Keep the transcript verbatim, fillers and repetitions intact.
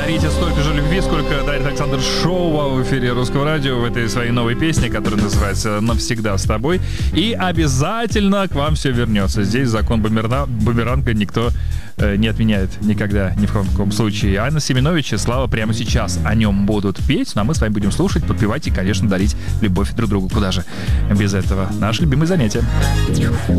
дарите столько же любви, сколько дарит Александр Шоу в эфире Русского радио в этой своей новой песне, которая называется «Навсегда с тобой». И обязательно к вам все вернется. Здесь закон бумерна... бумеранга никто э, не отменяет никогда, ни в каком случае. Анна Семенович и Слава прямо сейчас о нем будут петь, ну а мы с вами будем слушать, подпевать и, конечно, дарить любовь друг другу. Куда же без этого? Наше любимое занятие.